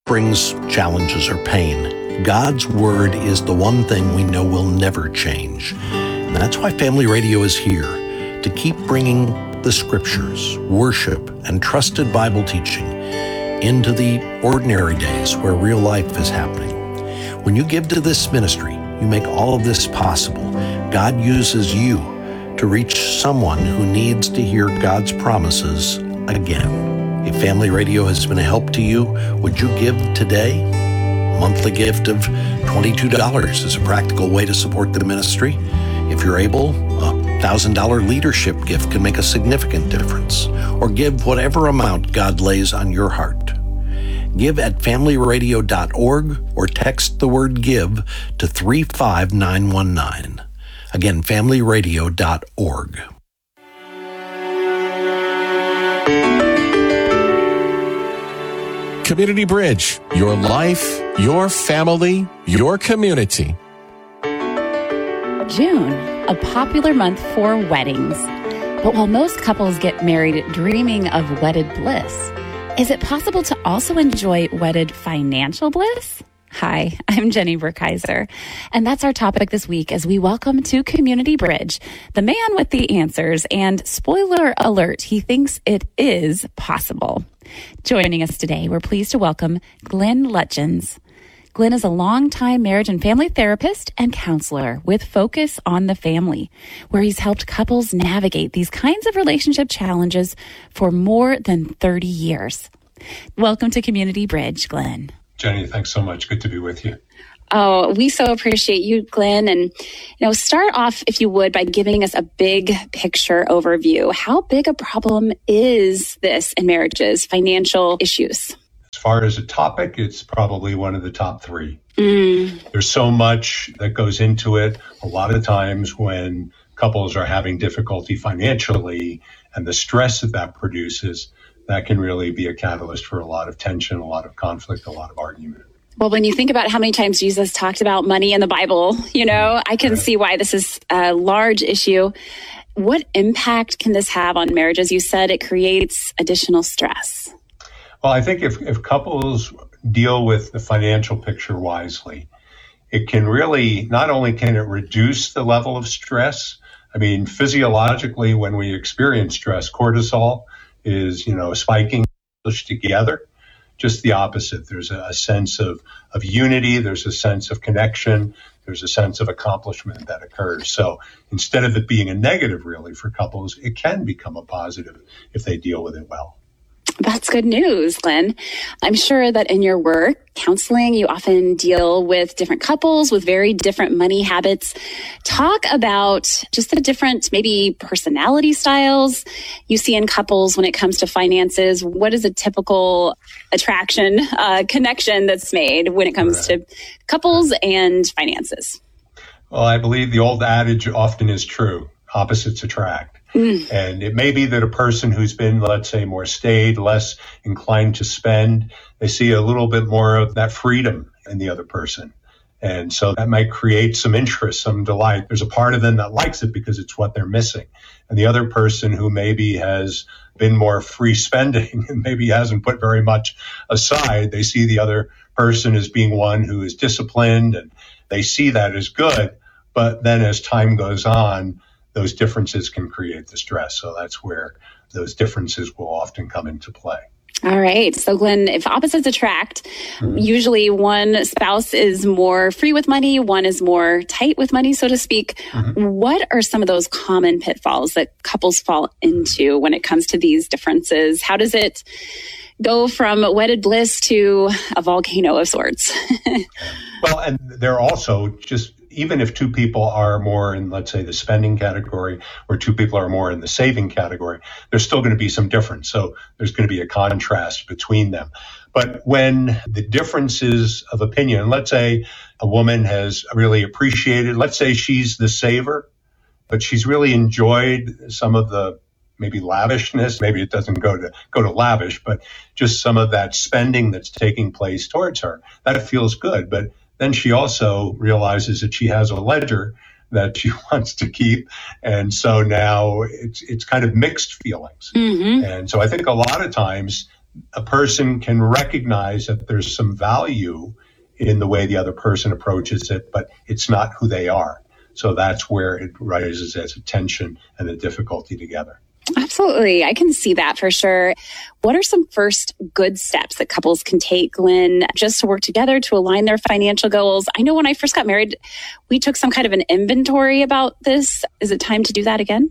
brings challenges or pain, God's Word is the one thing we know will never change. And that's why Family Radio is here, to keep bringing the Scriptures, worship, and trusted Bible teaching into the ordinary days where real life is happening. When you give to this ministry, you make all of this possible. God uses you to reach someone who needs to hear God's promises again. If Family Radio has been a help to you, would you give today? A monthly gift of $22 is a practical way to support the ministry. If you're able, a $1,000 leadership gift can make a significant difference. Or give whatever amount God lays on your heart. Give at familyradio.org or text the word GIVE to 35919. Again, familyradio.org. Community Bridge, your life, your family, your community. June, a popular month for weddings. But while most couples get married dreaming of wedded bliss, is it possible to also enjoy wedded financial bliss? Hi, I'm Jenny Burkhizer, and that's our topic this week as we welcome to Community Bridge the man with the answers, and spoiler alert, he thinks it is possible. Joining us today, we're pleased to welcome Glenn Lutjens. Glenn is a longtime marriage and family therapist and counselor with focus on the family, where he's helped couples navigate these kinds of relationship challenges for more than 30 years. Welcome to Community Bridge, Glenn. Jenny, thanks so much. Good to be with you. Oh, we so appreciate you, Glenn. And, start off, if you would, by giving us a big picture overview. How big a problem is this in marriages, financial issues? As far as a topic, it's probably one of the top three. There's so much that goes into it. A lot of times when couples are having difficulty financially and the stress that produces, that can really be a catalyst for a lot of tension, a lot of conflict, a lot of argument. Well, when you think about how many times Jesus talked about money in the Bible, I can see why this is a large issue. What impact can this have on marriages? You said it creates additional stress. Well, I think if couples deal with the financial picture wisely, it can really, not only can it reduce the level of stress, physiologically, when we experience stress, cortisol is, spiking together. Just the opposite. There's a sense of unity. There's a sense of connection. There's a sense of accomplishment that occurs. So instead of it being a negative, really, for couples, it can become a positive if they deal with it well. That's good news, Glenn. I'm sure that in your work, counseling, you often deal with different couples with very different money habits. Talk about just the different, maybe personality styles you see in couples when it comes to finances. What is a typical attraction, connection that's made when it comes to couples and finances? Well, I believe the old adage often is true. Opposites attract. And it may be that a person who's been, let's say, more staid, less inclined to spend, they see a little bit more of that freedom in the other person. And so that might create some interest, some delight. There's a part of them that likes it because it's what they're missing. And the other person who maybe has been more free spending and maybe hasn't put very much aside, they see the other person as being one who is disciplined, and they see that as good. But then as time goes on, those differences can create the stress. So that's where those differences will often come into play. All right. So, Glenn, if opposites attract, usually one spouse is more free with money, one is more tight with money, so to speak. What are some of those common pitfalls that couples fall into when it comes to these differences? How does it go from wedded bliss to a volcano of sorts? Well, and they're also just, even if two people are more in, let's say, the spending category, or two people are more in the saving category, there's still going to be some difference. So there's going to be a contrast between them. But when the differences of opinion, let's say a woman has really appreciated, let's say she's the saver, but she's really enjoyed some of the maybe lavishness, maybe it doesn't go to lavish, but just some of that spending that's taking place towards her, that feels good. But then she also realizes that she has a ledger that she wants to keep. And so now it's kind of mixed feelings. And so I think a lot of times a person can recognize that there's some value in the way the other person approaches it, but it's not who they are. So that's where it rises as a tension and a difficulty together. Absolutely. I can see that for sure. What are some first good steps that couples can take, Glenn, just to work together to align their financial goals? I know when I first got married, we took some kind of an inventory about this. Is it time to do that again?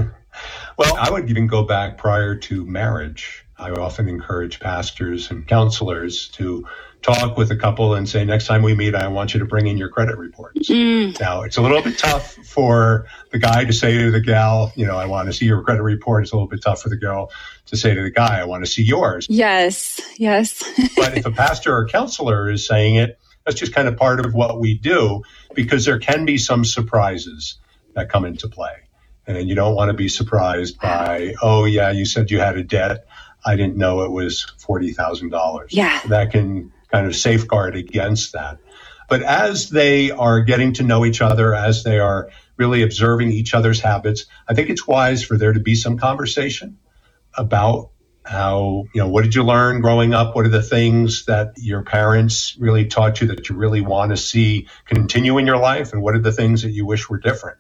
Well, I would even go back prior to marriage. I often encourage pastors and counselors to talk with a couple and say, next time we meet, I want you to bring in your credit reports. Now, it's a little bit tough for the guy to say to the gal, I want to see your credit report. It's a little bit tough for the girl to say to the guy, I want to see yours. Yes. But if a pastor or counselor is saying it, that's just kind of part of what we do, because there can be some surprises that come into play. And you don't want to be surprised by, oh, yeah, you said you had a debt. I didn't know it was $40,000. Yeah. That can kind of safeguard against that. But as they are getting to know each other, as they are really observing each other's habits, I think it's wise for there to be some conversation about how, what did you learn growing up? What are the things that your parents really taught you that you really want to see continue in your life? And what are the things that you wish were different?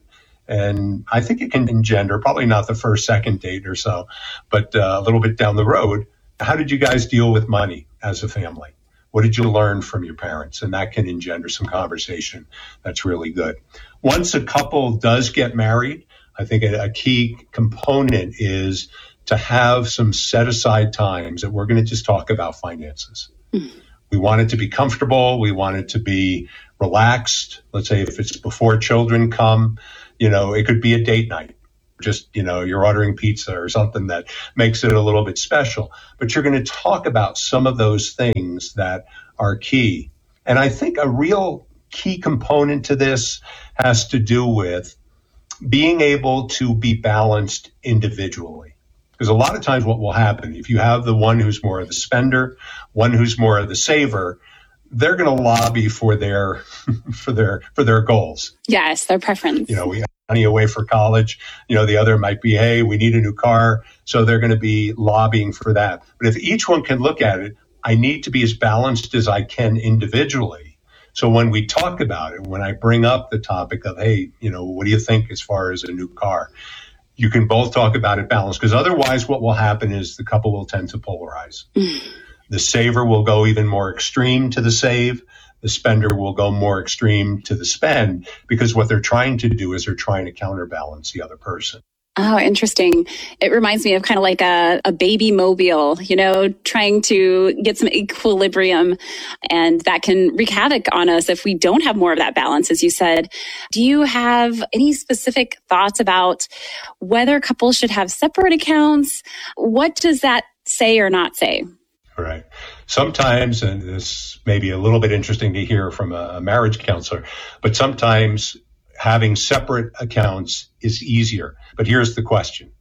And I think it can engender, probably not the first, second date or so, but a little bit down the road. How did you guys deal with money as a family? What did you learn from your parents? And that can engender some conversation that's really good. Once a couple does get married, I think a key component is to have some set aside times that we're going to just talk about finances. We want it to be comfortable. We want it to be relaxed. Let's say if it's before children come, it could be a date night. Just, you're ordering pizza or something that makes it a little bit special. But you're going to talk about some of those things that are key. And I think a real key component to this has to do with being able to be balanced individually. Because a lot of times what will happen, if you have the one who's more of the spender, one who's more of the saver, they're going to lobby for their for their goals. Yes, their preference. We have money away for college. The other might be, hey, we need a new car. So they're going to be lobbying for that. But if each one can look at it, I need to be as balanced as I can individually. So when we talk about it, when I bring up the topic of, hey, what do you think as far as a new car? You can both talk about it balanced, because otherwise what will happen is the couple will tend to polarize. The saver will go even more extreme to the save. The spender will go more extreme to the spend, because what they're trying to do is they're trying to counterbalance the other person. Oh, interesting. It reminds me of kind of like a baby mobile, trying to get some equilibrium, and that can wreak havoc on us if we don't have more of that balance, as you said. Do you have any specific thoughts about whether couples should have separate accounts? What does that say or not say? Right. Sometimes, and this may be a little bit interesting to hear from a marriage counselor, but sometimes having separate accounts is easier. But here's the question.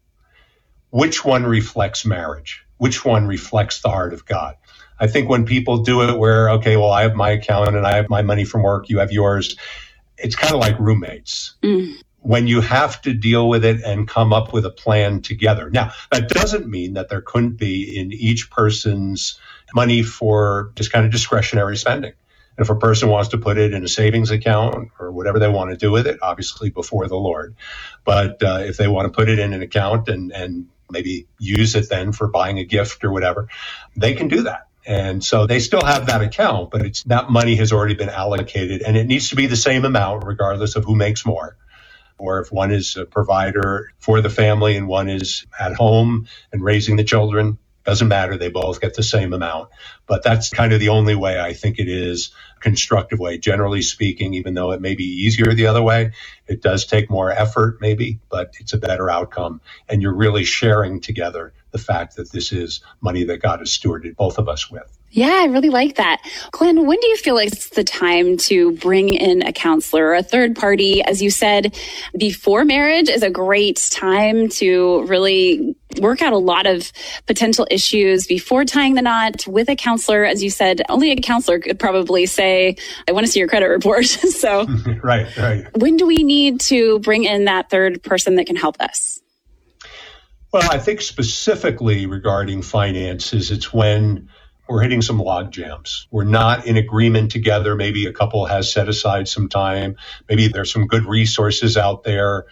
Which one reflects marriage? Which one reflects the heart of God? I think when people do it where, okay, well, I have my account and I have my money from work, you have yours, it's kind of like roommates. When you have to deal with it and come up with a plan together. Now, that doesn't mean that there couldn't be in each person's money for just kind of discretionary spending. And if a person wants to put it in a savings account or whatever they want to do with it, obviously before the Lord. But if they want to put it in an account and maybe use it then for buying a gift or whatever, they can do that. And so they still have that account, but that money has already been allocated, and it needs to be the same amount regardless of who makes more. Or if one is a provider for the family and one is at home and raising the children, doesn't matter. They both get the same amount. But that's kind of the only way I think it is a constructive way. Generally speaking, even though it may be easier the other way, it does take more effort maybe, but it's a better outcome. And you're really sharing together the fact that this is money that God has stewarded both of us with. Yeah, I really like that. Glenn, when do you feel like it's the time to bring in a counselor or a third party? As you said, before marriage is a great time to really work out a lot of potential issues before tying the knot with a counselor. As you said, only a counselor could probably say, I want to see your credit report. So right. When do we need to bring in that third person that can help us? Well, I think specifically regarding finances, it's when we're hitting some log jams. We're not in agreement together. Maybe a couple has set aside some time. Maybe there's some good resources out there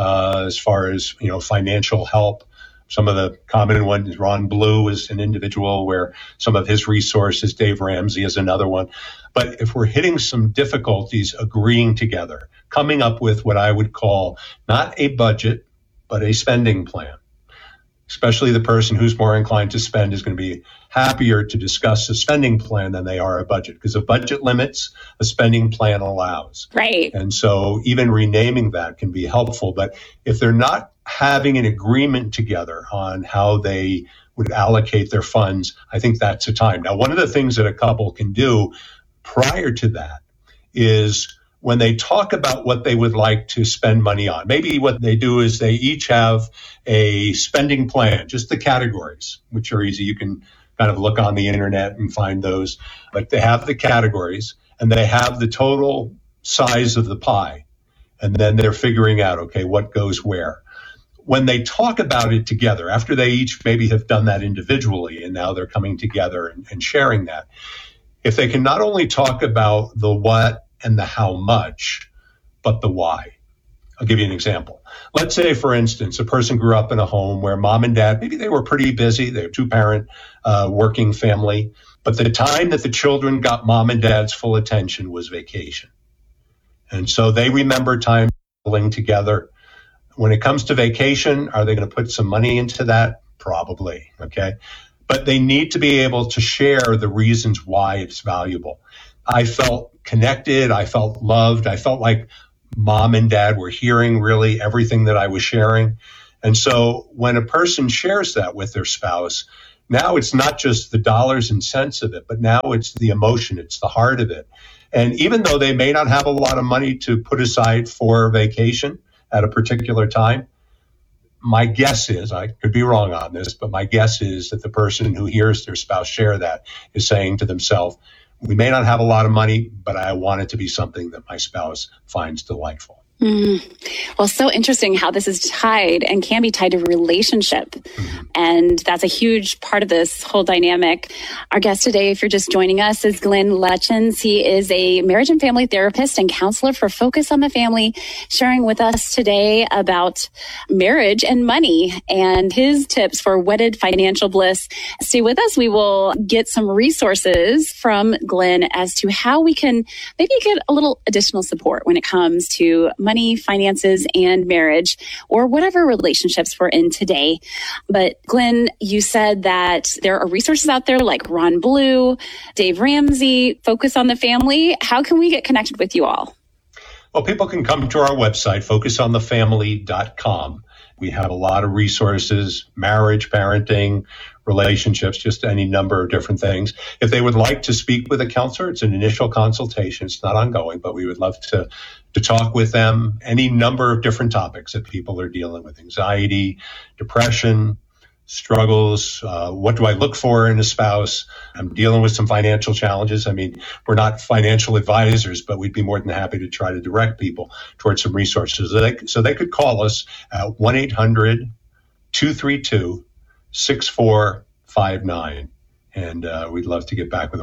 as far as, financial help. Some of the common ones, Ron Blue is an individual where some of his resources, Dave Ramsey is another one. But if we're hitting some difficulties agreeing together, coming up with what I would call not a budget, but a spending plan. Especially the person who's more inclined to spend is going to be happier to discuss a spending plan than they are a budget, because a budget limits, a spending plan allows. Right. And so even renaming that can be helpful. But if they're not having an agreement together on how they would allocate their funds, I think that's a time. Now, one of the things that a couple can do prior to that is when they talk about what they would like to spend money on, maybe what they do is they each have a spending plan, just the categories, which are easy. You can kind of look on the internet and find those, but they have the categories and they have the total size of the pie. And then they're figuring out, okay, what goes where. When they talk about it together, after they each maybe have done that individually, and now they're coming together and sharing that, if they can not only talk about the what and the how much, but the why. I'll give you an example. Let's say, for instance, a person grew up in a home where mom and dad, maybe they were pretty busy. They were two-parent working family. But the time that the children got mom and dad's full attention was vacation. And so they remember time traveling together. When it comes to vacation, are they going to put some money into that? Probably. Okay. But they need to be able to share the reasons why it's valuable. I felt connected. I felt loved. I felt like mom and dad were hearing really everything that I was sharing. And so when a person shares that with their spouse, now it's not just the dollars and cents of it, but now it's the emotion, it's the heart of it. And even though they may not have a lot of money to put aside for vacation at a particular time, my guess is, I could be wrong on this, but my guess is that the person who hears their spouse share that is saying to themselves, we may not have a lot of money, but I want it to be something that my spouse finds delightful. Well, so interesting how this is tied and can be tied to relationship. And that's a huge part of this whole dynamic. Our guest today, if you're just joining us, is Glenn Lutjens. He is a marriage and family therapist and counselor for Focus on the Family, sharing with us today about marriage and money and his tips for wedded financial bliss. Stay with us. We will get some resources from Glenn as to how we can maybe get a little additional support when it comes to money, finances, and marriage, or whatever relationships we're in today. But Glenn, you said that there are resources out there like Ron Blue, Dave Ramsey, Focus on the Family. How can we get connected with you all? Well, people can come to our website, focusonthefamily.com. We have a lot of resources, marriage, parenting, relationships, just any number of different things. If they would like to speak with a counselor, it's an initial consultation. It's not ongoing, but we would love to talk with them. Any number of different topics that people are dealing with: anxiety, depression, struggles. What do I look for in a spouse? I'm dealing with some financial challenges. I mean, we're not financial advisors, but we'd be more than happy to try to direct people towards some resources. So they could call us at 1-800-232-6459. And we'd love to get back with them.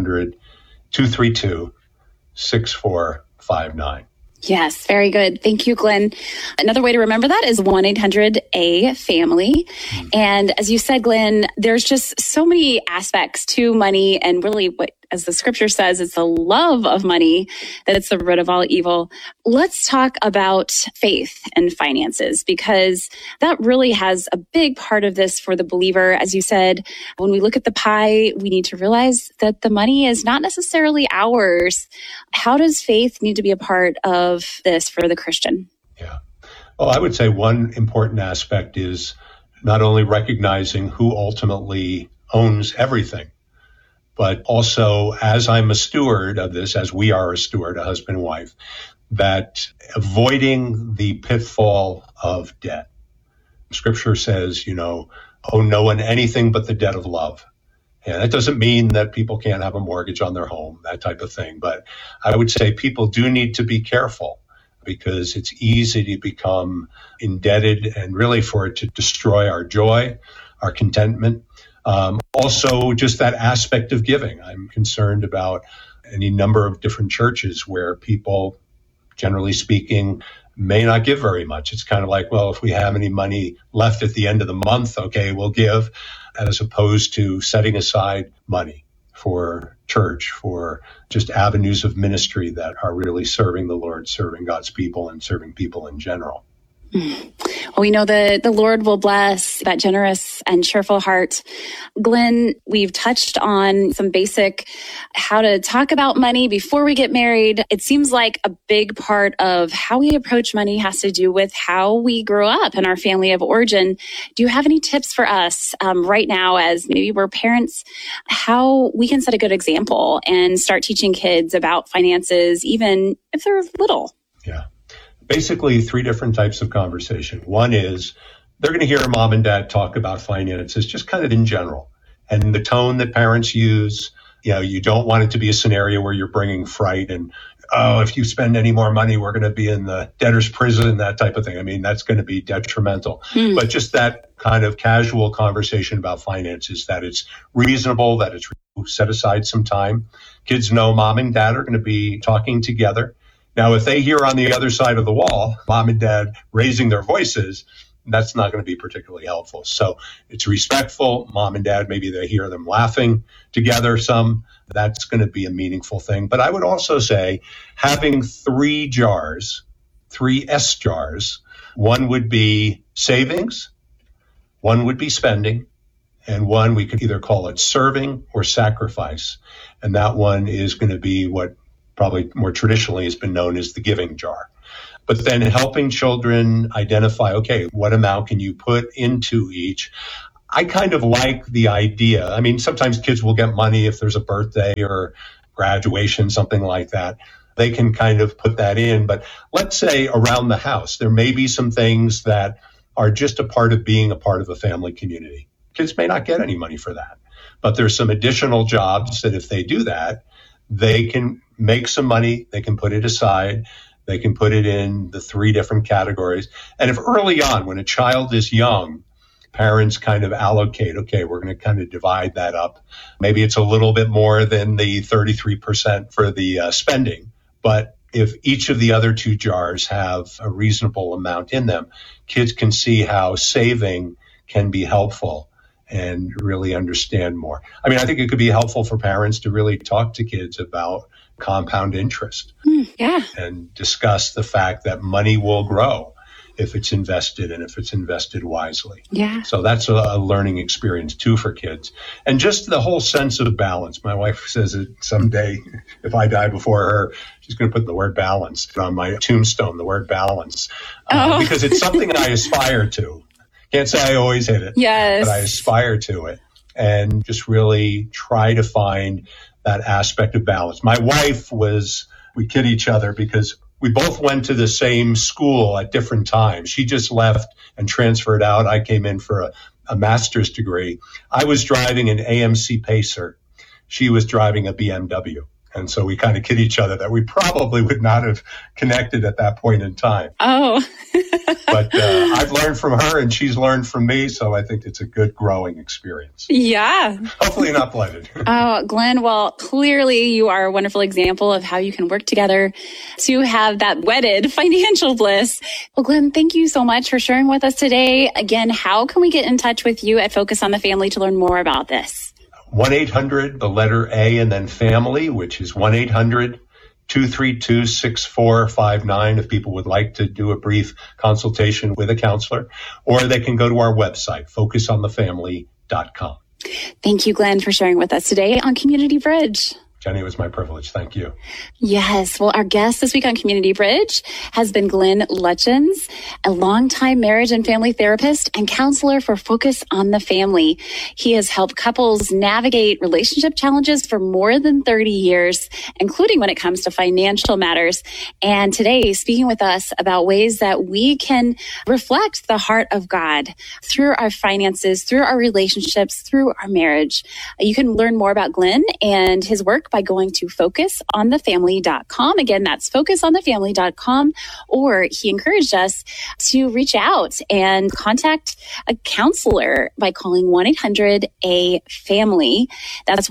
1-800-232-6459. Yes, very good. Thank you, Glenn. Another way to remember that is 1-800-A-FAMILY. And as you said, Glenn, there's just so many aspects to money, and really what, as the scripture says, it's the love of money that it's the root of all evil. Let's talk about faith and finances, because that really has a big part of this for the believer. As you said, when we look at the pie, we need to realize that the money is not necessarily ours. How does faith need to be a part of this for the Christian? Yeah. Well, I would say one important aspect is not only recognizing who ultimately owns everything, but also, as I'm a steward of this, as we are a steward, a husband and wife, that avoiding the pitfall of debt. Scripture says, owe no one anything but the debt of love. And that doesn't mean that people can't have a mortgage on their home, that type of thing. But I would say people do need to be careful because it's easy to become indebted and really for it to destroy our joy, our contentment. Also, just that aspect of giving. I'm concerned about any number of different churches where people, generally speaking, may not give very much. It's kind of like, well, if we have any money left at the end of the month, okay, we'll give, as opposed to setting aside money for church, for just avenues of ministry that are really serving the Lord, serving God's people, and serving people in general. Well, we know that the Lord will bless that generous and cheerful heart. Glenn, we've touched on some basic how to talk about money before we get married. It seems like a big part of how we approach money has to do with how we grow up in our family of origin. Do you have any tips for us right now, as maybe we're parents, how we can set a good example and start teaching kids about finances, even if they're little? Yeah. Basically, three different types of conversation. One is they're going to hear mom and dad talk about finances just kind of in general. And the tone that parents use, you don't want it to be a scenario where you're bringing fright and, oh, if you spend any more money, we're going to be in the debtor's prison, that type of thing. I mean, that's going to be detrimental. But just that kind of casual conversation about finances, that it's reasonable, that it's set aside some time. Kids know mom and dad are going to be talking together. Now, if they hear on the other side of the wall, mom and dad raising their voices, that's not going to be particularly helpful. So it's respectful. Mom and dad, maybe they hear them laughing together some. That's going to be a meaningful thing. But I would also say having three S jars, one would be savings, one would be spending, and one we could either call it serving or sacrifice. And that one is going to be what probably more traditionally has been known as the giving jar. But then helping children identify, okay, what amount can you put into each? I kind of like the idea. I mean, sometimes kids will get money if there's a birthday or graduation, something like that. They can kind of put that in. But let's say around the house, there may be some things that are just a part of being a part of a family community. Kids may not get any money for that. But there's some additional jobs that if they do that, they can make some money, they can put it aside, they can put it in the three different categories. And if early on, when a child is young, parents kind of allocate, okay, we're going to kind of divide that up. Maybe it's a little bit more than the 33% for the spending. But if each of the other two jars have a reasonable amount in them, kids can see how saving can be helpful and really understand more. I mean, I think it could be helpful for parents to really talk to kids about compound interest and discuss the fact that money will grow if it's invested and if it's invested wisely. Yeah. So that's a learning experience too for kids. And just the whole sense of balance. My wife says that someday, if I die before her, she's going to put the word balance on my tombstone, the word balance, because it's something I aspire to. Can't say I always hit it, yes, but I aspire to it and just really try to find that aspect of balance. My wife we kid each other because we both went to the same school at different times. She just left and transferred out. I came in for a master's degree. I was driving an AMC Pacer. She was driving a BMW. And so we kind of kid each other that we probably would not have connected at that point in time. Oh. But I've learned from her and she's learned from me. So I think it's a good growing experience. Yeah. Hopefully not blended. Oh, Glenn, well, clearly you are a wonderful example of how you can work together to have that wedded financial bliss. Well, Glenn, thank you so much for sharing with us today. Again, how can we get in touch with you at Focus on the Family to learn more about this? 1-800, the letter A, and then family, which is 1-800-232-6459 if people would like to do a brief consultation with a counselor, or they can go to our website, focusonthefamily.com. Thank you, Glenn, for sharing with us today on Community Bridge. Jenny, it was my privilege. Thank you. Yes. Well, our guest this week on Community Bridge has been Glenn Lutjens, a longtime marriage and family therapist and counselor for Focus on the Family. He has helped couples navigate relationship challenges for more than 30 years, including when it comes to financial matters. And today, he's speaking with us about ways that we can reflect the heart of God through our finances, through our relationships, through our marriage. You can learn more about Glenn and his work work by going to focusonthefamily.com. Again, that's focusonthefamily.com. Or he encouraged us to reach out and contact a counselor by calling 1-800-A-FAMILY. That's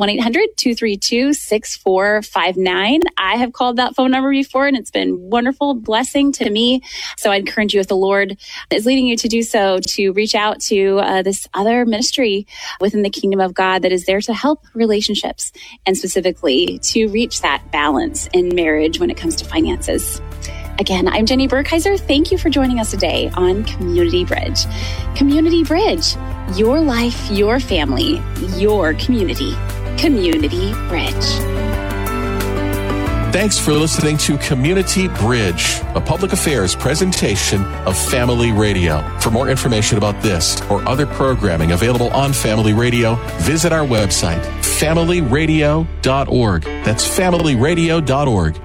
1-800-232-6459. I have called that phone number before, and it's been wonderful blessing to me. So I encourage you, if the Lord is leading you to do so, to reach out to this other ministry within the kingdom of God that is there to help relationships, and specifically to reach that balance in marriage when it comes to finances. Again, I'm Jenny Burkheiser. Thank you for joining us today on Community Bridge. Community Bridge, your life, your family, your community. Community Bridge. Thanks for listening to Community Bridge, a public affairs presentation of Family Radio. For more information about this or other programming available on Family Radio, visit our website, familyradio.org. That's familyradio.org.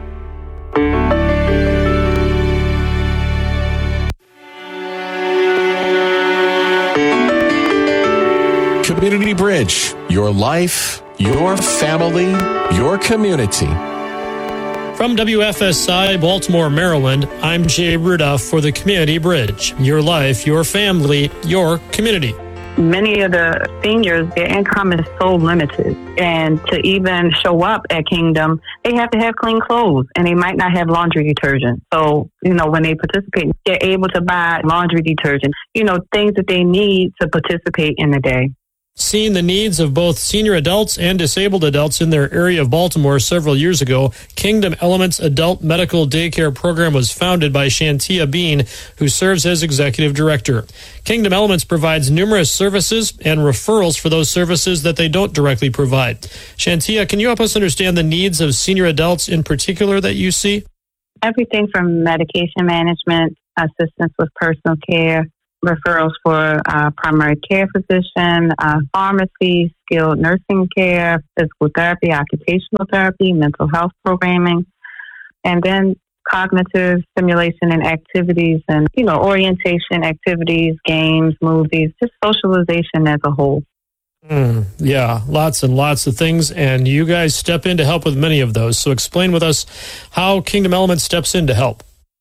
Community Bridge, your life, your family, your community. From WFSI, Baltimore, Maryland, I'm Jay Rudolph for the Community Bridge. Your life, your family, your community. Many of the seniors, their income is so limited. And to even show up at Kingdom, they have to have clean clothes, and they might not have laundry detergent. So, when they participate, they're able to buy laundry detergent, things that they need to participate in the day. Seeing the needs of both senior adults and disabled adults in their area of Baltimore several years ago, Kingdom Elements Adult Medical Daycare Program was founded by Shantia Bean, who serves as executive director. Kingdom Elements provides numerous services and referrals for those services that they don't directly provide. Shantia, can you help us understand the needs of senior adults in particular that you see? Everything from medication management, assistance with personal care, referrals for primary care physician, pharmacy, skilled nursing care, physical therapy, occupational therapy, mental health programming, and then cognitive stimulation and activities and, orientation activities, games, movies, just socialization as a whole. Yeah, lots and lots of things, and you guys step in to help with many of those. So explain with us how Kingdom Elements steps in to help.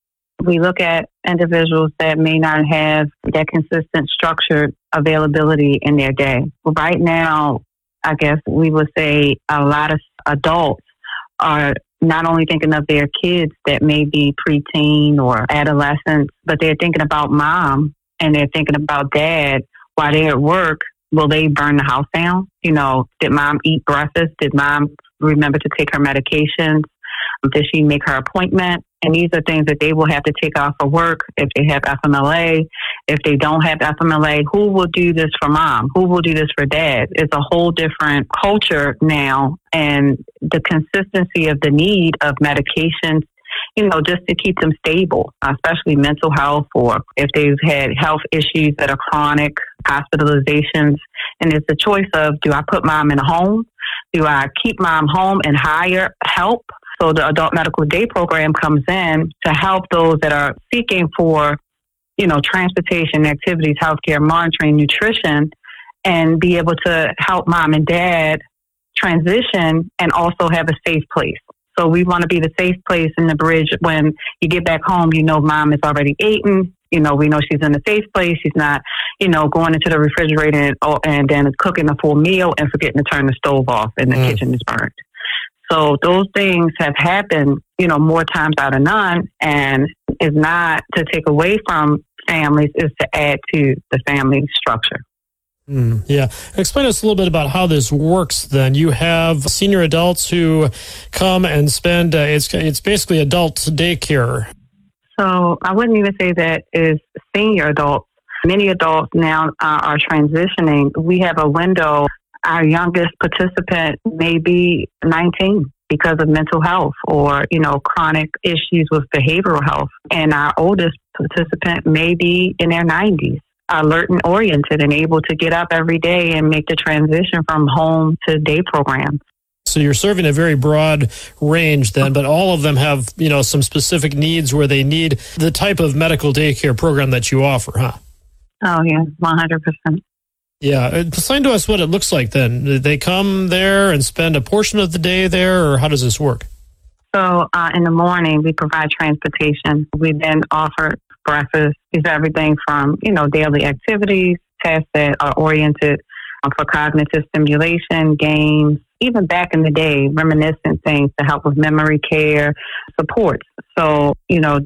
We look at individuals that may not have that consistent structured availability in their day. Right now, I guess we would say a lot of adults are not only thinking of their kids that may be preteen or adolescents, but they're thinking about mom and they're thinking about dad while they're at work. Will they burn the house down? Did mom eat breakfast? Did mom remember to take her medications? Did she make her appointment? And these are things that they will have to take off of work if they have FMLA. If they don't have FMLA, who will do this for mom? Who will do this for dad? It's a whole different culture now. And the consistency of the need of medications, just to keep them stable, especially mental health, or if they've had health issues that are chronic, hospitalizations. And it's the choice of, do I put mom in a home? Do I keep mom home and hire help? So the Adult Medical Day Program comes in to help those that are seeking for, transportation, activities, healthcare, monitoring, nutrition, and be able to help mom and dad transition and also have a safe place. So we want to be the safe place in the bridge. When you get back home, mom is already eaten. We know she's in a safe place. She's not, going into the refrigerator and then cooking a full meal and forgetting to turn the stove off and the kitchen is burnt. So those things have happened, more times out of none, and is not to take away from families, is to add to the family structure. Yeah. Explain us a little bit about how this works then. You have senior adults who come and spend, it's basically adult daycare. So I wouldn't even say that is senior adults. Many adults now are transitioning. We have a window. Our youngest participant may be 19 because of mental health or, chronic issues with behavioral health. And our oldest participant may be in their 90s, alert and oriented and able to get up every day and make the transition from home to day program. So you're serving a very broad range then, but all of them have, some specific needs where they need the type of medical daycare program that you offer, huh? Oh, yeah, 100%. Yeah. Explain to us what it looks like then. Do they come there and spend a portion of the day there, or how does this work? So in the morning, we provide transportation. We then offer breakfast. It's everything from, daily activities, tests that are oriented for cognitive stimulation, games, even back in the day, reminiscent things to help with memory care, supports. So,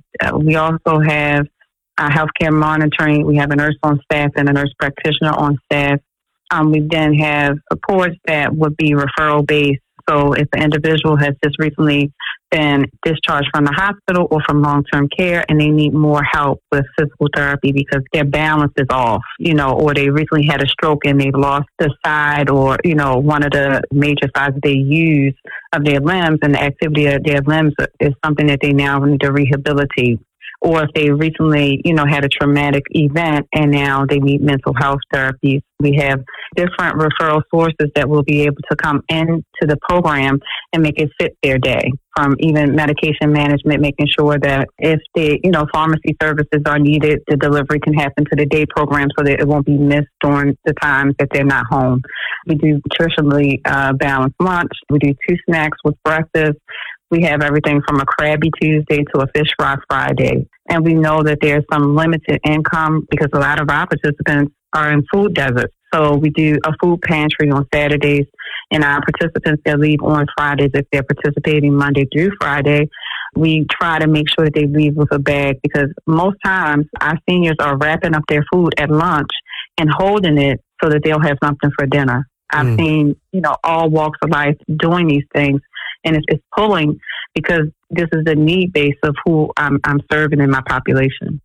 we also have healthcare monitoring. We have a nurse on staff and a nurse practitioner on staff. We then have supports that would be referral based. So if the individual has just recently been discharged from the hospital or from long-term care and they need more help with physical therapy because their balance is off, or they recently had a stroke and they've lost the side or, one of the major sides they use of their limbs, and the activity of their limbs is something that they now need to rehabilitate. Or if they recently, had a traumatic event and now they need mental health therapies. We have different referral sources that will be able to come into the program and make it fit their day, from even medication management, making sure that if the, pharmacy services are needed, the delivery can happen to the day program so that it won't be missed during the times that they're not home. We do nutritionally balanced lunch. We do 2 snacks with breakfast. We have everything from a Krabby Tuesday to a Fish Fry Friday. And we know that there's some limited income because a lot of our participants are in food deserts. So we do a food pantry on Saturdays, and our participants that leave on Fridays, if they're participating Monday through Friday, we try to make sure that they leave with a bag, because most times our seniors are wrapping up their food at lunch and holding it so that they'll have something for dinner. I've seen, all walks of life doing these things, and it's pulling because this is the need base of who I'm serving in my population.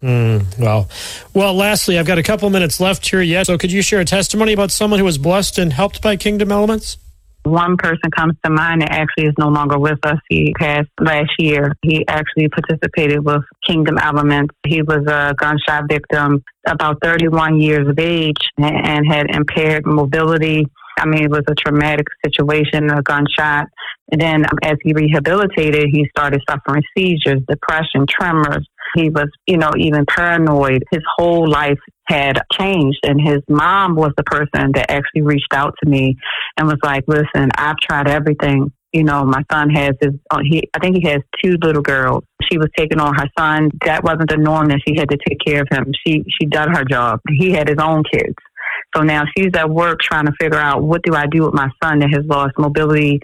Well, lastly, I've got a couple minutes left here yet. So could you share a testimony about someone who was blessed and helped by Kingdom Elements? One person comes to mind that actually is no longer with us. He passed last year. He actually participated with Kingdom Elements. He was a gunshot victim, about 31 years of age, and had impaired mobility. It was a traumatic situation, a gunshot. And then as he rehabilitated, he started suffering seizures, depression, tremors. He was, even paranoid. His whole life had changed. And his mom was the person that actually reached out to me and was like, listen, I've tried everything. My son has I think he has 2 little girls. She was taking on her son. That wasn't the norm, that she had to take care of him. She done her job. He had his own kids. So now she's at work trying to figure out, what do I do with my son that has lost mobility?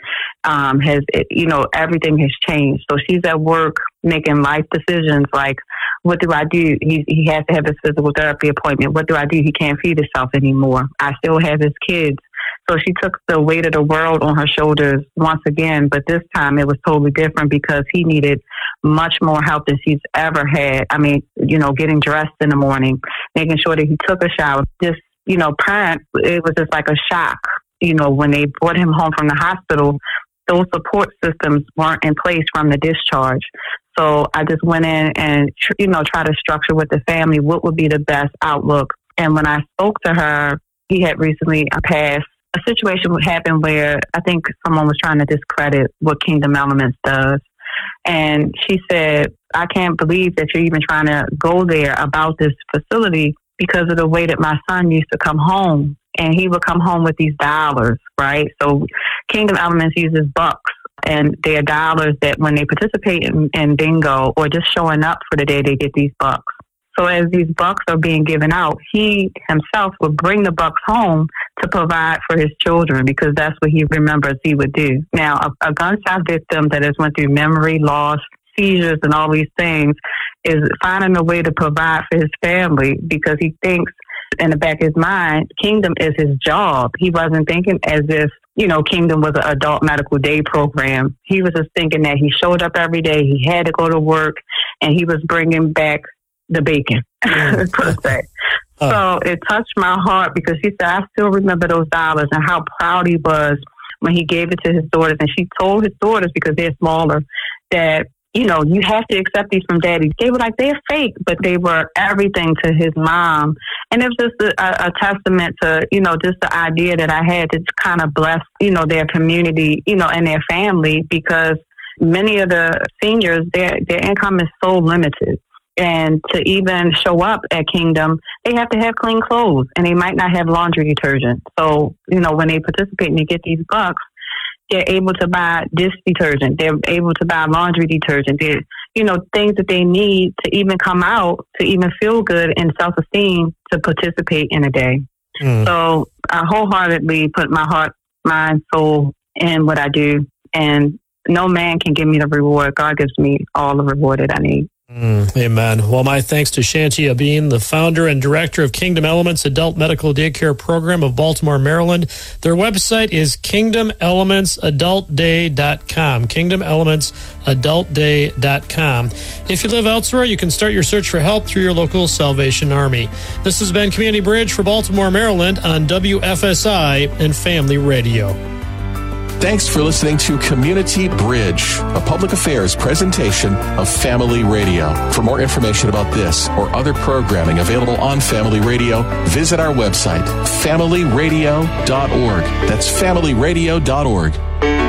Everything has changed. So she's at work making life decisions like, what do I do? He has to have his physical therapy appointment. What do I do? He can't feed himself anymore. I still have his kids. So she took the weight of the world on her shoulders once again, but this time it was totally different because he needed much more help than she's ever had. Getting dressed in the morning, making sure that he took a shower. Parent, it was just like a shock. When they brought him home from the hospital, those support systems weren't in place from the discharge. So I just went in and, try to structure with the family what would be the best outlook. And when I spoke to her, he had recently passed. A situation would happen where I think someone was trying to discredit what Kingdom Elements does. And she said, I can't believe that you're even trying to go there about this facility because of the way that my son used to come home. And he would come home with these dollars, right? So Kingdom Elements uses bucks, and they are dollars that when they participate in bingo or just showing up for the day, they get these bucks. So as these bucks are being given out, he himself would bring the bucks home to provide for his children because that's what he remembers he would do. Now, a gunshot victim that has went through memory loss, seizures, and all these things is finding a way to provide for his family because he thinks in the back of his mind, Kingdom is his job. He wasn't thinking as if, Kingdom was an adult medical day program. He was just thinking that he showed up every day, he had to go to work, and he was bringing back the bacon, per se. So it touched my heart because she said, I still remember those dollars and how proud he was when he gave it to his daughters. And she told his daughters, because they're smaller, that, you have to accept these from daddy. They were like, they're fake, but they were everything to his mom. And it was just a testament to, just the idea that I had to kind of bless, their community, and their family, because many of the seniors, their income is so limited. And to even show up at Kingdom, they have to have clean clothes, and they might not have laundry detergent. So, when they participate and they get these bucks, they're able to buy dish detergent. They're able to buy laundry detergent. They're, things that they need to even come out, to even feel good and self-esteem to participate in a day. So I wholeheartedly put my heart, mind, soul in what I do. And no man can give me the reward. God gives me all the reward that I need. Amen. Well, my thanks to Shantia Bean, the founder and director of Kingdom Elements Adult Medical Daycare Program of Baltimore, Maryland. Their website is kingdomelementsadultday.com, kingdomelementsadultday.com. If you live elsewhere, you can start your search for help through your local Salvation Army. This has been Community Bridge for Baltimore, Maryland on WFSI and Family Radio. Thanks for listening to Community Bridge, a public affairs presentation of Family Radio. For more information about this or other programming available on Family Radio, visit our website, familyradio.org. That's familyradio.org.